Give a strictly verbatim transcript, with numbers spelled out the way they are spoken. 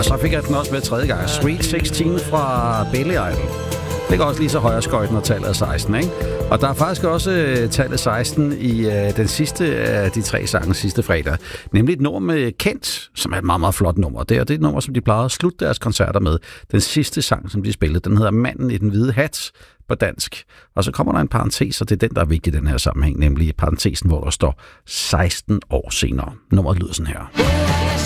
så fik jeg den også med tredje gang. Sweet seksten fra Billy Idol. Det ligger også lige så højere skøjt, når tallet er seksten, ikke? Og der er faktisk også uh, tallet seksten i uh, den sidste af uh, de tre sange sidste fredag. Nemlig et nummer med Kent, som er et meget, meget flot nummer. Det er, det er et nummer, som de plejede at slutte deres koncerter med. Den sidste sang, som de spillede, den hedder Manden i den hvide hat på dansk. Og så kommer der en parentes, og det er den, der er vigtig i den her sammenhæng, nemlig parentesen, hvor der står seksten år senere. Nummeret lyder sådan her.